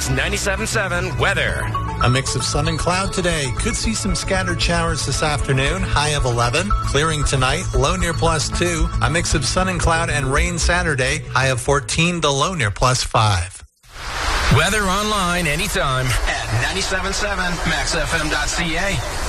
97.7 weather. A mix of sun and cloud today. Could see some scattered showers this afternoon. High of 11. Clearing tonight. Low near +2. A mix of sun and cloud and rain Saturday. High of 14. The low near +5. Weather online anytime at 97.7 maxfm.ca.